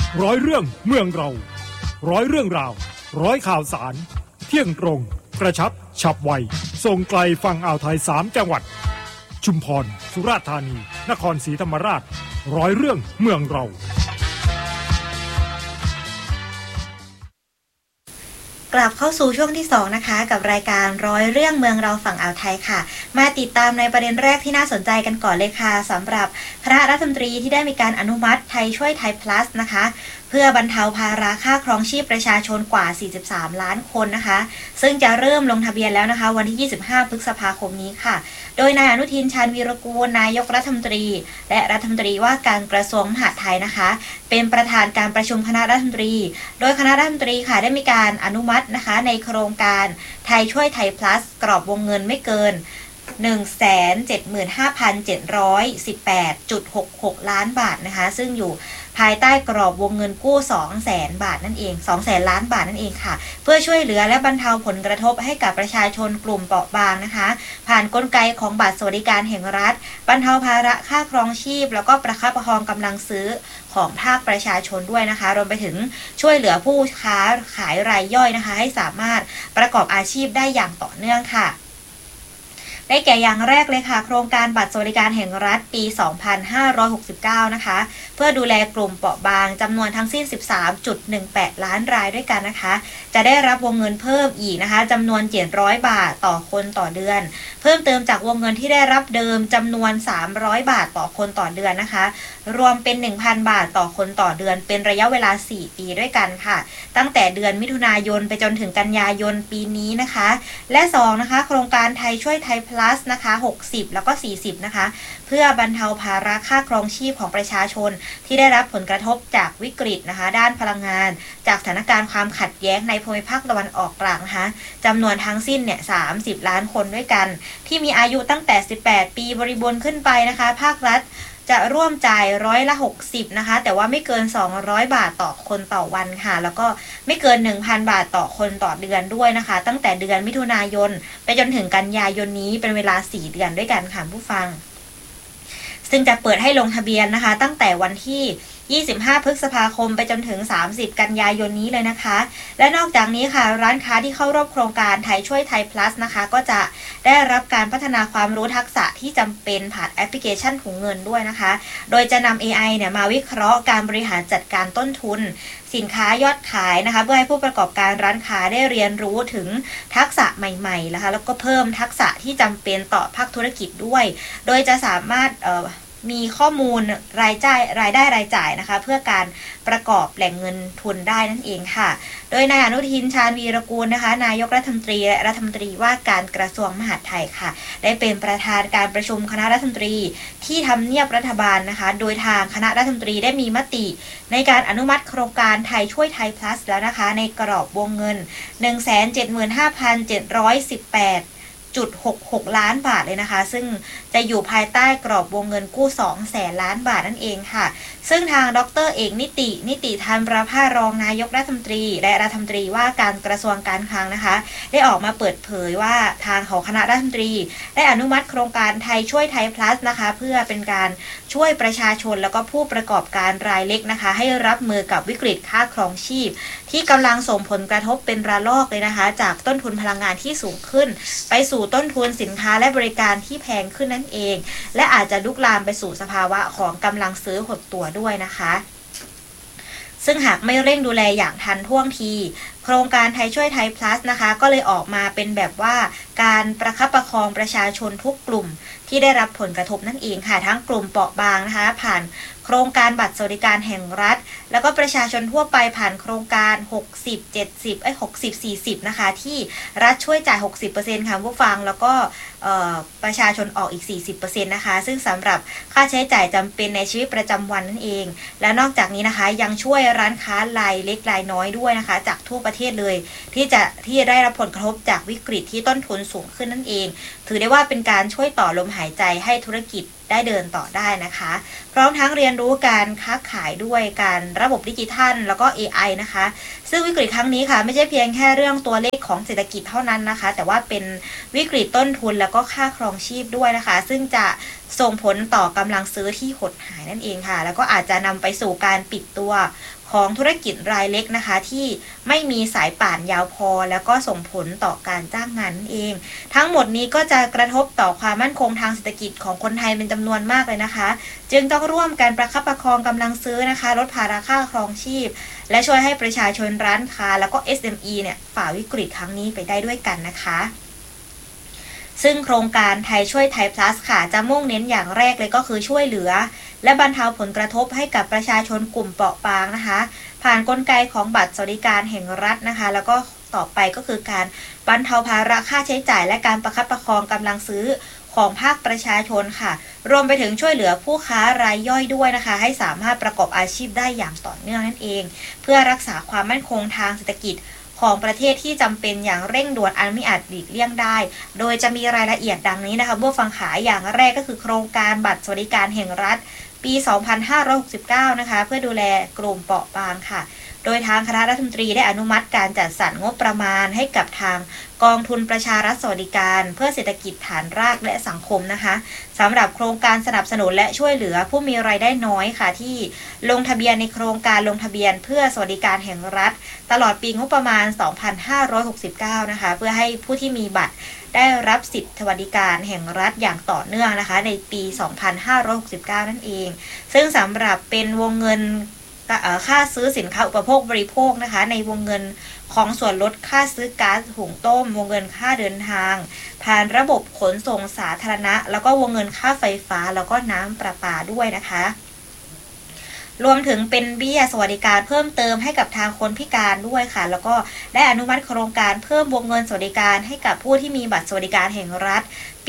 ร้อยเรื่องเมืองเราร้อยเรื่องราวร้อยข่าวสารเที่ยงตรงกระชับฉับไวส่งไกลฝั่งอ่าวไทย3จังหวัดชุมพรสุราษฎร์ธานีนครศรีธรรมราชร้อยเรื่องเมืองเรากลับเข้าสู่ช่วงที่2นะคะกับรายการร้อยเรื่องเมืองเราฝั่งอ่าวไทยค่ะมาติดตามในประเด็นแรกที่น่าสนใจกันก่อนเลยค่ะสำหรับคณะรัฐมนตรีที่ได้มีการอนุมัติไทยช่วยไทย plus นะคะเพื่อบรรเทาภาระค่าครองชีพประชาชนกว่า43ล้านคนนะคะซึ่งจะเริ่มลงทะเบียนแล้วนะคะวันที่25พฤษภาคมนี้ค่ะโดยนายอนุทินชาญวีรกูลนายกรัฐมนตรีและรัฐมนตรีว่าการกระทรวงมหาดไทยนะคะเป็นประธานการประชุมคณะรัฐมนตรีโดยคณะรัฐมนตรีค่ะได้มีการอนุมัตินะคะในโครงการไทยช่วยไทย plus กรอบวงเงินไม่เกิน 175,718.66 ล้านบาทนะคะซึ่งอยู่ภายใต้กรอบวงเงินกู้ 200,000 บาทนั่นเอง200,000 ล้านบาทนั่นเองค่ะเพื่อช่วยเหลือและบรรเทาผลกระทบให้กับประชาชนกลุ่มเปราะบางนะคะผ่านกลไกของบัตรสวัสดิการแห่งรัฐบรรเทาภาระค่าครองชีพแล้วก็ประคับประคองกำลังซื้อของภาคประชาชนด้วยนะคะรวมไปถึงช่วยเหลือผู้ค้าขายรายย่อยนะคะให้สามารถประกอบอาชีพได้อย่างต่อเนื่องค่ะได้แก่อย่างแรกเลยค่ะโครงการบัตรสวัสดิการแห่งรัฐปี 2569 นะคะเพื่อดูแลกลุ่มเปราะบางจำนวนทั้งสิ้น 13.18 ล้านรายด้วยกันนะคะจะได้รับวงเงินเพิ่มอีกนะคะจำนวน700 บาทต่อคนต่อเดือนเพิ่มเติมจากวงเงินที่ได้รับเดิมจำนวน300 บาทต่อคนต่อเดือนนะคะรวมเป็น 1,000 บาทต่อคนต่อเดือนเป็นระยะเวลา4ปีด้วยกันค่ะตั้งแต่เดือนมิถุนายนไปจนถึงกันยายนปีนี้นะคะและ2นะคะโครงการไทยช่วยไทยplus นะคะ60แล้วก็40นะคะเพื่อบรรเทาภาระค่าครองชีพของประชาชนที่ได้รับผลกระทบจากวิกฤตนะคะด้านพลังงานจากสถานการณ์ความขัดแย้งในภูมิภาคตะวันออกกลางนะคะจำนวนทั้งสิ้นเนี่ย30ล้านคนด้วยกันที่มีอายุตั้งแต่18ปีบริบูรณ์ขึ้นไปนะคะภาครัฐจะร่วมจ่าย60%นะคะแต่ว่าไม่เกิน200 บาทต่อคนต่อวันค่ะแล้วก็ไม่เกิน 1,000 บาทต่อคนต่อเดือนด้วยนะคะตั้งแต่เดือนมิถุนายนไปจนถึงกันยายนนี้เป็นเวลา4เดือนด้วยกันค่ะผู้ฟังซึ่งจะเปิดให้ลงทะเบียนนะคะตั้งแต่วันที่25พฤษภาคมไปจนถึง30กันยายนนี้เลยนะคะและนอกจากนี้ค่ะร้านค้าที่เข้าร่วมโครงการไทยช่วยไทย plus นะคะก็จะได้รับการพัฒนาความรู้ทักษะที่จำเป็นผ่านแอปพลิเคชันถุงเงินด้วยนะคะโดยจะนำ AI เนี่ยมาวิเคราะห์การบริหารจัดการต้นทุนสินค้ายอดขายนะคะเพื่อให้ผู้ประกอบการร้านค้าได้เรียนรู้ถึงทักษะใหม่ๆนะคะแล้วก็เพิ่มทักษะที่จำเป็นต่อภาคธุรกิจด้วยโดยจะสามารถมีข้อมูลรายได้รายจ่ายนะคะเพื่อการประกอบแหล่งเงินทุนได้นั่นเองค่ะโดยนายอนุทินชาญวีรกูลนะคะนายกรัฐมนตรีและรัฐมนตรีว่าการกระทรวงมหาดไทยค่ะได้เป็นประธานการประชุมคณะรัฐมนตรีที่ทำเนียบรัฐบาลนะคะโดยทางคณะรัฐมนตรีได้มีมติในการอนุมัติโครงการไทยช่วยไทย plus แล้วนะคะในกรอบวงเงิน 175,718.66 ล้านบาทเลยนะคะซึ่งจะอยู่ภายใต้กรอบวงเงินกู้200,000 ล้านบาทนั่นเองค่ะซึ่งทางดร.เอกนิติธรประภารองนายกรัฐมนตรีและรัฐมนตรีว่าการกระทรวงการคลังนะคะได้ออกมาเปิดเผยว่าทางของคณะรัฐมนตรีได้อนุมัติโครงการไทยช่วยไทย plus นะคะเพื่อเป็นการช่วยประชาชนแล้วก็ผู้ประกอบการรายเล็กนะคะให้รับมือกับวิกฤตค่าครองชีพที่กำลังส่งผลกระทบเป็นระลอกเลยนะคะจากต้นทุนพลังงานที่สูงขึ้นไปสู่ต้นทุนสินค้าและบริการที่แพงขึ้นนั่นเองและอาจจะลุกลามไปสู่สภาวะของกำลังซื้อหดตัวด้วยนะคะซึ่งหากไม่เร่งดูแลอย่างทันท่วงทีโครงการไทยช่วยไทย plus นะคะก็เลยออกมาเป็นแบบว่าการประคับประคองประชาชนทุกกลุ่มที่ได้รับผลกระทบนั่นเองค่ะทั้งกลุ่มเปราะบางนะคะผ่านโครงการบัตรสวัสดิการแห่งรัฐแล้วก็ประชาชนทั่วไปผ่านโครงการ60-40นะคะที่รัฐช่วยจ่าย 60% ค่ะผู้ฟังแล้วก็ประชาชนออกอีก 40% นะคะซึ่งสำหรับค่าใช้จ่ายจำเป็นในชีวิตประจำวันนั่นเองและนอกจากนี้นะคะยังช่วยร้านค้ารายเล็กรายน้อยด้วยนะคะจากทั่วประเทศเลยที่ได้รับผลกระทบจากวิกฤตที่ต้นทุนสูงขึ้นนั่นเองถือได้ว่าเป็นการช่วยต่อลมหายใจให้ธุรกิจได้เดินต่อได้นะคะพร้อมทั้งเรียนรู้การค้าขายด้วยการระบบดิจิทัลแล้วก็ AI นะคะซึ่งวิกฤตครั้งนี้ค่ะไม่ใช่เพียงแค่เรื่องตัวเลขของเศรษฐกิจเท่านั้นนะคะแต่ว่าเป็นวิกฤตต้นทุนแล้วก็ค่าครองชีพด้วยนะคะซึ่งจะส่งผลต่อกำลังซื้อที่หดหายนั่นเองค่ะแล้วก็อาจจะนำไปสู่การปิดตัวขของธุรกิจรายเล็กนะคะที่ไม่มีสายป่านยาวพอแล้วก็ส่งผลต่อการจ้างงานนั่นเองทั้งหมดนี้ก็จะกระทบต่อความมั่นคงทางเศรษฐกิจของคนไทยเป็นจำนวนมากเลยนะคะจึงต้องร่วมกันประคับประคองกำลังซื้อนะคะลดภาระค่าครองชีพและช่วยให้ประชาชนร้านค้าแล้วก็ SME เนี่ยฝ่าวิกฤตครั้งนี้ไปได้ด้วยกันนะคะซึ่งโครงการไทยช่วยไทย plus ค่ะจะมุ่งเน้นอย่างแรกเลยก็คือช่วยเหลือและบรรเทาผลกระทบให้กับประชาชนกลุ่มเปราะบางนะคะผ่านกลไกของบัตรสวัสดิการแห่งรัฐนะคะแล้วก็ต่อไปก็คือการบรรเทาภาระค่าใช้จ่ายและการประคับประคองกำลังซื้อของภาคประชาชนค่ะรวมไปถึงช่วยเหลือผู้ค้ารายย่อยด้วยนะคะให้สามารถประกอบอาชีพได้อย่างต่อเนื่องนั่นเองเพื่อรักษาความมั่นคงทางเศรษฐกิจของประเทศที่จำเป็นอย่างเร่งด่วนอันไม่อาจหลีกเลี่ยงได้โดยจะมีรายละเอียดดังนี้นะคะผู้ฟังขาอย่างแรกก็คือโครงการบัตรสวัสดิการแห่งรัฐปี 2569 นะคะเพื่อดูแลกลุ่มเปราะบางค่ะโดยทางคณะรัฐมนตรีได้อนุมัติการจัดสรรงบประมาณให้กับทางกองทุนประชารัฐสวัสดิการเพื่อเศรษฐกิจฐานรากและสังคมนะคะสำหรับโครงการสนับสนุนและช่วยเหลือผู้มีรายได้น้อยค่ะที่ลงทะเบียนในโครงการลงทะเบียนเพื่อสวัสดิการแห่งรัฐตลอดปีงบประมาณ 2569 นะคะเพื่อให้ผู้ที่มีบัตรได้รับสิทธิสวัสดิการแห่งรัฐอย่างต่อเนื่องนะคะในปี 2569 นั่นเองซึ่งสำหรับเป็นวงเงินค่าซื้อสินค้าอุปโภคบริโภคนะคะในวงเงินของส่วนลดค่าซื้อก๊าซหุงต้มวงเงินค่าเดินทางผ่านระบบขนส่งสาธารณะแล้วก็วงเงินค่าไฟฟ้าแล้วก็น้ำประปาด้วยนะคะรวมถึงเป็นเบี้ยสวัสดิการเพิ่มเติมให้กับทางคนพิการด้วยค่ะแล้วก็ได้อนุมัติโครงการเพิ่มวงเงินสวัสดิการให้กับผู้ที่มีบัตรสวัสดิการแห่งรัฐปี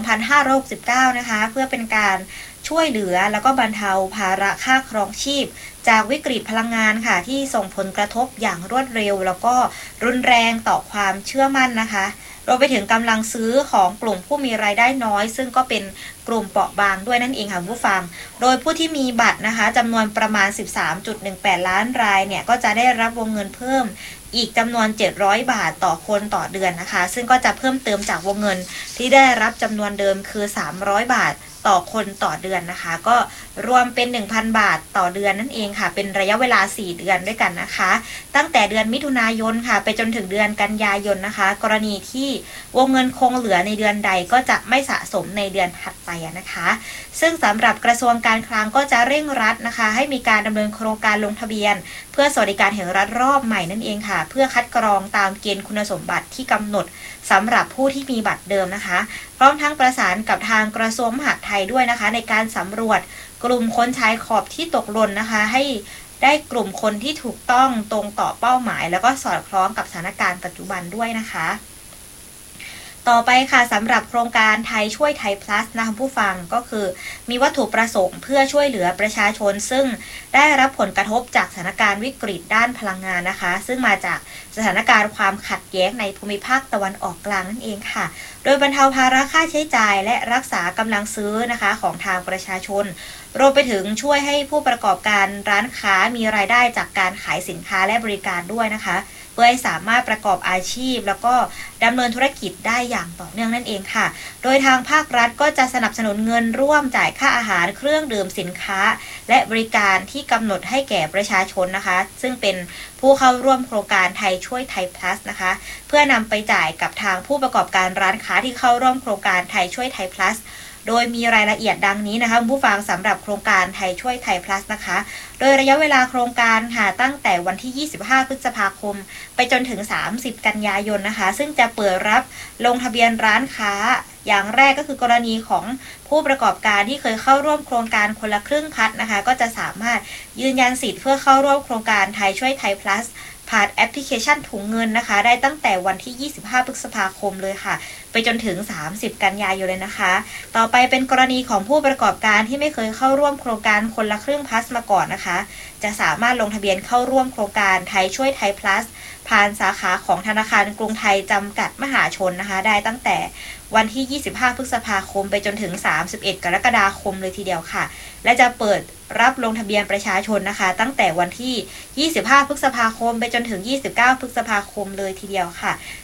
2569 นะคะเพื่อเป็นการช่วยเหลือแล้วก็บรรเทาภาระค่าครองชีพจากวิกฤตพลังงานค่ะที่ส่งผลกระทบอย่างรวดเร็วแล้วก็รุนแรงต่อความเชื่อมั่นนะคะรวมไปถึงกำลังซื้อของกลุ่มผู้มีรายได้น้อยซึ่งก็เป็นกลุ่มเปราะบางด้วยนั่นเองค่ะผู้ฟังโดยผู้ที่มีบัตรนะคะจำนวนประมาณ 13.18 ล้านรายเนี่ยก็จะได้รับวงเงินเพิ่มอีกจำนวน700 บาทต่อคนต่อเดือนนะคะซึ่งก็จะเพิ่มเติมจากวงเงินที่ได้รับจำนวนเดิมคือ300 บาทต่อคนต่อเดือนนะคะก็รวมเป็น 1,000 บาทต่อเดือนนั่นเองค่ะเป็นระยะเวลา4เดือนด้วยกันนะคะตั้งแต่เดือนมิถุนายนค่ะไปจนถึงเดือนกันยายนนะคะกรณีที่วงเงินคงเหลือในเดือนใดก็จะไม่สะสมในเดือนถัดไปนะคะซึ่งสำหรับกระทรวงการคลังก็จะเร่งรัดนะคะให้มีการดำเนินโครงการลงทะเบียนเพื่อสวัสดิการแห่งรัฐรอบใหม่นั่นเองค่ะเพื่อคัดกรองตามเกณฑ์คุณสมบัติที่กำหนดสำหรับผู้ที่มีบัตรเดิมนะคะพร้อมทั้งประสานกับทางกระทรวงมหาดไทยด้วยนะคะในการสำรวจกลุ่มคนชายขอบที่ตกหล่นนะคะให้ได้กลุ่มคนที่ถูกต้องตรงต่อเป้าหมายแล้วก็สอดคล้องกับสถานการณ์ปัจจุบันด้วยนะคะต่อไปค่ะสำหรับโครงการไทยช่วยไทย plus นะคะผู้ฟังก็คือมีวัตถุประสงค์เพื่อช่วยเหลือประชาชนซึ่งได้รับผลกระทบจากสถานการณ์วิกฤตด้านพลังงานนะคะซึ่งมาจากสถานการณ์ความขัดแย้งในภูมิภาคตะวันออกกลางนั่นเองค่ะโดยบรรเทาภาระค่าใช้จ่ายและรักษากำลังซื้อนะคะของทางประชาชนรวมไปถึงช่วยให้ผู้ประกอบการร้านค้ามีรายได้จากการขายสินค้าและบริการด้วยนะคะเพื่อให้สามารถประกอบอาชีพแล้วก็ดำเนินธุรกิจได้อย่างต่อเนื่องนั่นเองค่ะโดยทางภาครัฐก็จะสนับสนุนเงินร่วมจ่ายค่าอาหารเครื่องดื่มสินค้าและบริการที่กำหนดให้แก่ประชาชนนะคะซึ่งเป็นผู้เข้าร่วมโครงการไทยช่วยไทย plus นะคะเพื่อนำไปจ่ายกับทางผู้ประกอบการร้านค้าที่เข้าร่วมโครงการไทยช่วยไทย plusโดยมีรายละเอียดดังนี้นะคะผู้ฟังสำหรับโครงการไทยช่วยไทย plus นะคะโดยระยะเวลาโครงการค่ะตั้งแต่วันที่ 25 พฤษภาคมไปจนถึง 30 กันยายนนะคะซึ่งจะเปิดรับลงทะเบียนร้านค้าอย่างแรกก็คือกรณีของผู้ประกอบการที่เคยเข้าร่วมโครงการคนละครึ่งพัฒนะคะก็จะสามารถยืนยันสิทธิ์เพื่อเข้าร่วมโครงการไทยช่วยไทย plusผ่านแอปพลิเคชันถุงเงินนะคะได้ตั้งแต่วันที่ 25 พฤษภาคมเลยค่ะไปจนถึง 30 กันยายนเลยนะคะต่อไปเป็นกรณีของผู้ประกอบการที่ไม่เคยเข้าร่วมโครงการคนละครึ่ง plus มาก่อนนะคะจะสามารถลงทะเบียนเข้าร่วมโครงการไทยช่วยไทย plus ผ่านสาขาของธนาคารกรุงไทยจำกัดมหาชนนะคะได้ตั้งแต่วันที่ 25 พฤษภาคมไปจนถึง 31 กรกฎาคมเลยทีเดียวค่ะและจะเปิดรับลงทะเบียนประชาชนนะคะตั้งแต่วันที่ 25 พฤษภาคมไปจนถึง 29 พฤษภาคมเลยทีเดียวค่ะ